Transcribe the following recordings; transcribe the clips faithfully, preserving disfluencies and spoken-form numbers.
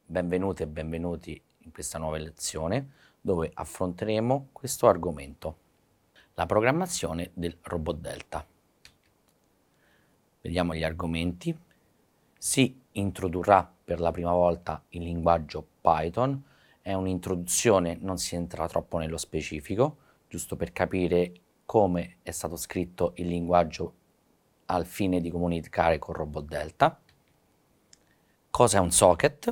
benvenute e benvenuti in questa nuova lezione dove affronteremo questo argomento, la programmazione del robot Delta. Vediamo gli argomenti. Si introdurrà per la prima volta il linguaggio Python, è un'introduzione, non si entra troppo nello specifico, giusto per capire come è stato scritto il linguaggio al fine di comunicare con robot Delta, cosa è un socket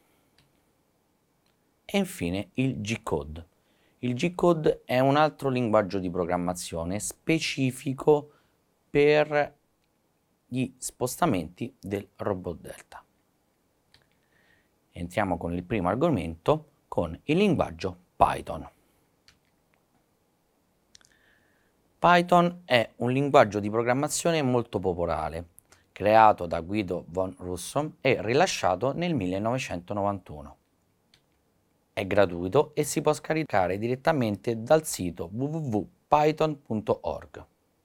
e infine il G-code. Il G-code è un altro linguaggio di programmazione specifico per gli spostamenti del robot Delta. Entriamo con il primo argomento, con il linguaggio Python. Python è un linguaggio di programmazione molto popolare, creato da Guido von Rossum e rilasciato nel millenovecentonovantuno. È gratuito e si può scaricare direttamente dal sito w w w punto python punto org.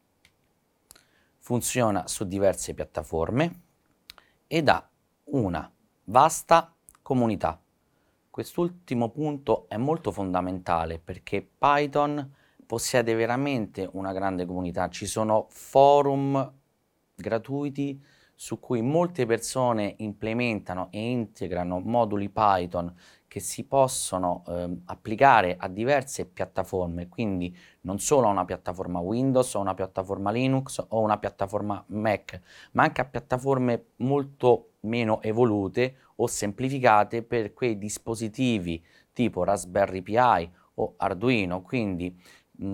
Funziona su diverse piattaforme ed ha una vasta comunità. Quest'ultimo punto è molto fondamentale perché Python possiede veramente una grande comunità. Ci sono forum gratuiti su cui molte persone implementano e integrano moduli Python che si possono eh, applicare a diverse piattaforme, quindi non solo a una piattaforma Windows o una piattaforma Linux o una piattaforma Mac, ma anche a piattaforme molto meno evolute o semplificate per quei dispositivi tipo Raspberry Pi o Arduino. Quindi